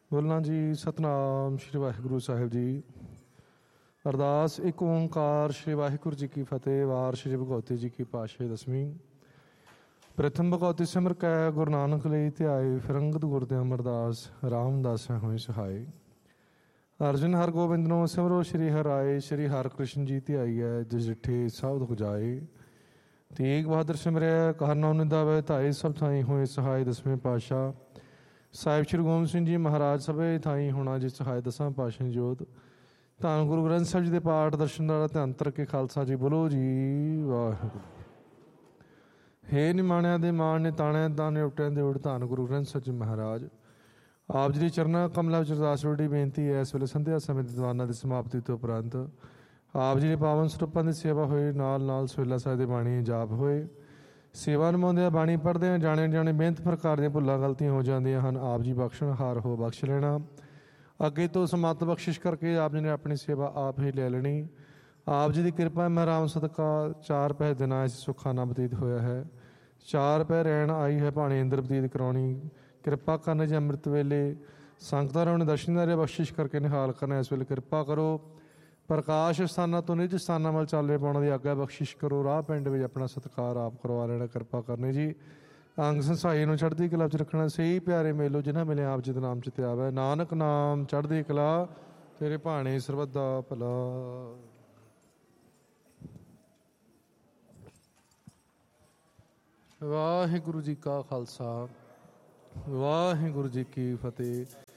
ਬੋਲਣਾ ਜੀ। ਸਤਨਾਮ ਸ਼੍ਰੀ ਵਾਹਿਗੁਰੂ ਸਾਹਿਬ ਜੀ। ਅਰਦਾਸ। ਇੱਕ ਓਂਕਾਰ ਸ਼੍ਰੀ ਵਾਹਿਗੁਰੂ ਜੀ ਕੀ ਫਤਿਹ। ਵਾਰ ਸ਼੍ਰੀ ਭਗਵਤੀ ਜੀ ਕੀ ਪਾਤਸ਼ਾਹੀ ਦਸਵੀਂ। ਪ੍ਰਥਮ ਭਗਵਤੀ ਸਿਮਰ ਕੈ ਗੁਰੂ ਨਾਨਕ ਲਈ ਧਿਆਏ। ਫਿਰੰਗਤ ਗੁਰਦੇ ਅਮਰਦਾਸ ਰਾਮਦਾਸ ਹੋਏ ਸਹਾਏ। ਅਰਜਨ ਹਰ ਗੋਬਿੰਦ ਨੂੰ ਸਿਮਰੋ ਸ਼੍ਰੀ ਹਰਿ। ਸ਼੍ਰੀ ਹਰਿ ਕ੍ਰਿਸ਼ਨ ਜੀ ਧਿਆਈਐ ਜਿਸ ਡਿਠੇ ਸਭ ਦੁਖ ਜਾਏ। ਤੇਗ ਬਹਾਦਰ ਸਿਮਰਿਆ ਕਹਰ ਨਾਮ ਨਿਦਾਵੇ ਧਾਈ ਸਭ ਥਾਈ ਹੋਏ ਸਹਾਏ। ਦਸਵੇਂ ਪਾਤਸ਼ਾਹ ਸਾਹਿਬ ਸ਼੍ਰੀ ਗੋਬਿੰਦ ਸਿੰਘ ਜੀ ਮਹਾਰਾਜ ਸਭੇ ਥਾਈ ਹੋਣਾ ਜਿਸ ਸਹਾਏ। ਦਸਾਂ ਪਾਤਸ਼ਾਹ ਜੋਤ ਧੰਨ ਗੁਰੂ ਗ੍ਰੰਥ ਸਾਹਿਬ ਜੀ ਦੇ ਪਾਠ ਦਰਸ਼ਨ ਦਾ ਧਿਆਨ ਤਰ ਕੇ ਖਾਲਸਾ ਜੀ ਬੋਲੋ ਜੀ ਵਾਹਿਗੁਰੂ। ਹੇ ਨਿਮਾਣਿਆਂ ਦੇ ਮਾਣ ਨੇ ਤਾਣਿਆਂ ਦਾ ਨਿਉਟਿਆਂ ਦੇ ਉੜ ਧੰਨ ਗੁਰੂ ਗ੍ਰੰਥ ਸਾਹਿਬ ਜੀ ਮਹਾਰਾਜ ਆਪ ਜੀ ਦੀ ਚਰਨਾਂ ਕਮਲਾਂ ਵਿੱਚ ਅਰਦਾਸ ਵੱਡੀ ਬੇਨਤੀ ਹੈ। ਇਸ ਵੇਲੇ ਸੰਧਿਆ ਸਮੇਂ ਦੇ ਦੀਵਾਨਾਂ ਦੀ ਸਮਾਪਤੀ ਤੋਂ ਉਪਰੰਤ ਆਪ ਜੀ ਦੇ ਪਾਵਨ ਸਰੂਪਾਂ ਦੀ ਸੇਵਾ ਹੋਏ। ਨਾਲ ਨਾਲ ਸੋਹਿਲਾ ਸਾਹਿਬ ਦੀ ਬਾਣੀ ਜਾਪ ਹੋਏ। ਸੇਵਾ ਨਿਭਾਉਂਦੇ ਬਾਣੀ ਪੜ੍ਹਦੇ ਆ। ਜਾਣੇ ਜਾਣੇ ਬੇਨਤ ਪ੍ਰਕਾਰ ਦੀਆਂ ਭੁੱਲਾਂ ਗਲਤੀਆਂ ਹੋ ਜਾਂਦੀਆਂ ਹਨ। ਆਪ ਜੀ ਬਖਸ਼ਣਹਾਰ ਹੋ ਬਖਸ਼ ਲੈਣਾ। ਅੱਗੇ ਤੋਂ ਸਮੱਤ ਬਖਸ਼ਿਸ਼ ਕਰਕੇ ਆਪ ਜੀ ਨੇ ਆਪਣੀ ਸੇਵਾ ਆਪ ਹੀ ਲੈ ਲੈਣੀ। ਆਪ ਜੀ ਦੀ ਕਿਰਪਾ ਮਹਿਰਾਮ ਸਦਕਾ 4 ਪਹਿਰ ਦਿਨਾਂ ਇਸ ਸੁੱਖਾਨਾ ਬਤੀਤ ਹੋਇਆ ਹੈ। 4 ਪਹਿਰ ਰਹਿਣ ਆਈ ਹੈ ਭਾਣੇ ਇੰਦਰ ਬਤੀਤ ਕਰਾਉਣੀ। ਕਿਰਪਾ ਕਰਨ ਜੀ ਅੰਮ੍ਰਿਤ ਵੇਲੇ ਸੰਗਤਾਂ ਨੂੰ ਦਰਸ਼ਨਦਾਰੇ ਬਖਸ਼ਿਸ਼ ਕਰਕੇ ਨਿਹਾਲ ਕਰਨਾ। ਇਸ ਵੇਲੇ ਕਿਰਪਾ ਕਰੋ ਪ੍ਰਕਾਸ਼ ਸਥਾਨਾਂ ਤੋਂ ਨਿੱਜ ਸਥਾਨਾਂ ਵੱਲ ਚਾਲੇ ਪਾਉਣ ਦੀ ਆਗਿਆ ਬਖਸ਼ਿਸ਼ ਕਰੋ। ਰਾਹ ਪਿੰਡ ਵਿੱਚ ਆਪਣਾ ਸਤਿਕਾਰ ਆਪ ਕਰਵਾ ਲੈਣਾ। ਕਿਰਪਾ ਕਰਨੀ ਜੀ। ਅੰਗ ਸੰਸਾਈ ਨੂੰ ਚੜ੍ਹਦੀ ਕਲਾ 'ਚ ਰੱਖਣਾ। ਸਹੀ ਪਿਆਰੇ ਮੇਲੋ ਜਿਨ੍ਹਾਂ ਮਿਲੇ ਆਪ ਜੀ ਦੇ ਨਾਮ 'ਚ ਤੇ ਆਵੇ। ਨਾਨਕ ਨਾਮ ਚੜ੍ਹਦੀ ਕਲਾ ਤੇਰੇ ਭਾਣੇ ਸਰਬੱਤ ਦਾ ਭਲਾ। ਵਾਹਿਗੁਰੂ ਜੀ ਕਾ ਖਾਲਸਾ ਵਾਹਿਗੁਰੂ ਜੀ ਕੀ ਫਤਿਹ।